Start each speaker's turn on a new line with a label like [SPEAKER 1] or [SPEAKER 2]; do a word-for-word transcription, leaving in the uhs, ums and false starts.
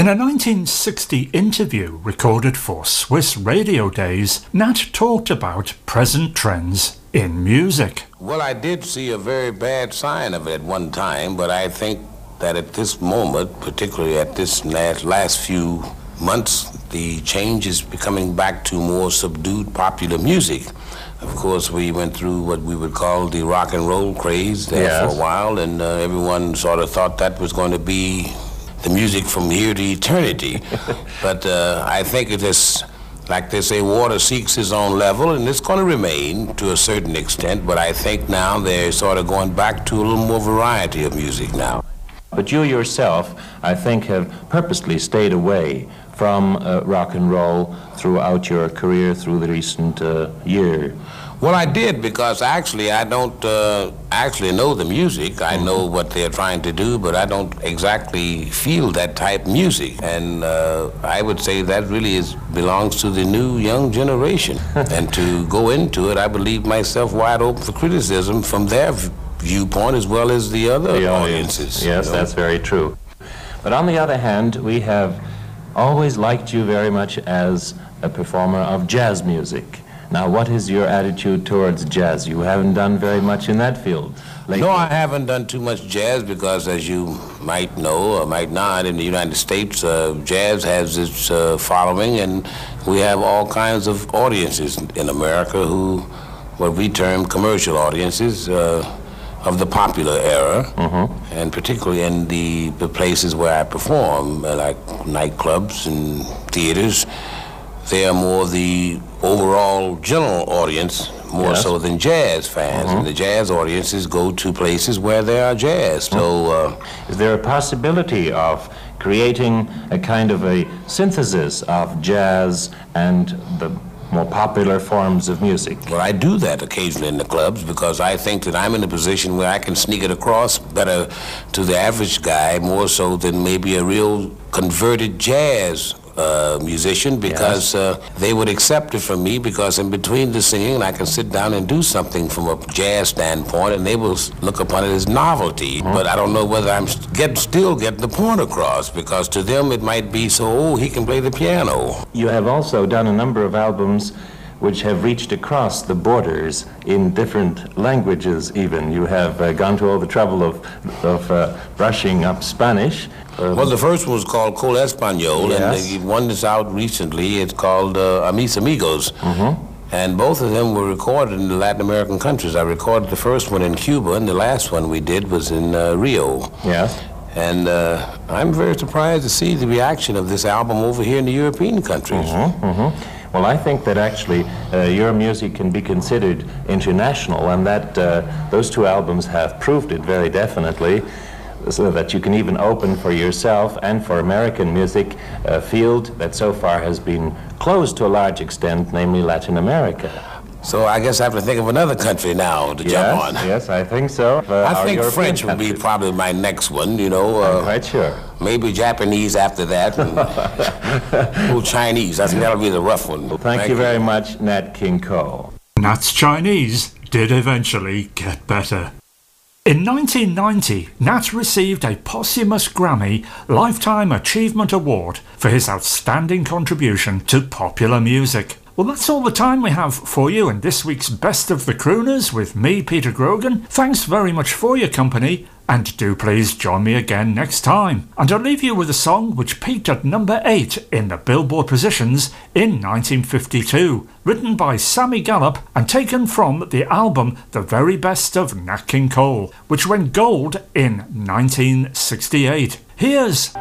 [SPEAKER 1] In a nineteen sixty interview recorded for Swiss Radio Days, Nat talked about present trends in music.
[SPEAKER 2] Well, I did see a very bad sign of it at one time, but I think that at this moment, particularly at this last, last few months, the change is becoming back to more subdued popular music. Of course, we went through what we would call the rock and roll craze there yes. for a while, and uh, everyone sort of thought that was going to be the music from here to eternity. But uh, I think it is, like they say, water seeks its own level, and it's going to remain to a certain extent, but I think now they're sort of going back to a little more variety of music now.
[SPEAKER 3] But you yourself, I think, have purposely stayed away from uh, rock and roll throughout your career through the recent uh, year.
[SPEAKER 2] Well, I did, because actually I don't uh, actually know the music. I know what they're trying to do, but I don't exactly feel that type of music. And uh, I would say that really is, belongs to the new young generation. And to go into it, I believe myself wide open for criticism from their viewpoint as well as the other
[SPEAKER 3] the
[SPEAKER 2] audiences.
[SPEAKER 3] Yes, you know? That's very true. But on the other hand, we have always liked you very much as a performer of jazz music. Now, what is your attitude towards jazz? You haven't done very much in that field lately.
[SPEAKER 2] No, I haven't done too much jazz because, as you might know or might not, in the United States, uh, jazz has its uh, following, and we have all kinds of audiences in America who, what we term commercial audiences, uh, of the popular era, mm-hmm. and particularly in the, the places where I perform, uh, like nightclubs and theaters. They are more the overall general audience, more yes. so than jazz fans. Mm-hmm. And the jazz audiences go to places where there are jazz. Mm-hmm. So, uh,
[SPEAKER 3] is there a possibility of creating a kind of a synthesis of jazz and the more popular forms of music?
[SPEAKER 2] Well, I do that occasionally in the clubs because I think that I'm in a position where I can sneak it across better to the average guy, more so than maybe a real converted jazz uh, musician, because yes. uh, they would accept it from me, because in between the singing I can sit down and do something from a jazz standpoint, and they will look upon it as novelty. Mm-hmm. But I don't know whether I'm get, still getting the point across, because to them it might be so, oh, he can play the piano.
[SPEAKER 3] You have also done a number of albums which have reached across the borders in different languages even. You have uh, gone to all the trouble of, of uh, brushing up Spanish.
[SPEAKER 2] Um, well, the first one was called Col Español,
[SPEAKER 3] yes.
[SPEAKER 2] and the one that's out recently, it's called uh, A Mis Amigos. Mm-hmm. And both of them were recorded in the Latin American countries. I recorded the first one in Cuba, and the last one we did was in uh, Rio.
[SPEAKER 3] Yes.
[SPEAKER 2] And uh, I'm very surprised to see the reaction of this album over here in the European countries.
[SPEAKER 3] Mm-hmm, mm-hmm. Well, I think that actually uh, your music can be considered international, and that uh, those two albums have proved it very definitely, so that you can even open for yourself and for American music a field that so far has been closed to a large extent, namely Latin America.
[SPEAKER 2] So I guess I have to think of another country now to
[SPEAKER 3] yes,
[SPEAKER 2] jump on.
[SPEAKER 3] Yes, I think so. Uh,
[SPEAKER 2] I think French would be probably my next one, you know.
[SPEAKER 3] Uh, I'm quite sure.
[SPEAKER 2] Maybe Japanese after that. And oh, Chinese, I think that'll be the rough one.
[SPEAKER 3] Well, thank, thank you, you very much, Nat King Cole.
[SPEAKER 1] Nat's Chinese did eventually get better. In nineteen ninety, Nat received a posthumous Grammy Lifetime Achievement Award for his outstanding contribution to popular music. Well, that's all the time we have for you in this week's Best of the Crooners with me, Peter Grogan. Thanks very much for your company, and do please join me again next time. And I'll leave you with a song which peaked at number eight in the Billboard positions in nineteen fifty-two, written by Sammy Gallup and taken from the album The Very Best of Nat King Cole, which went gold in nineteen sixty-eight. Here's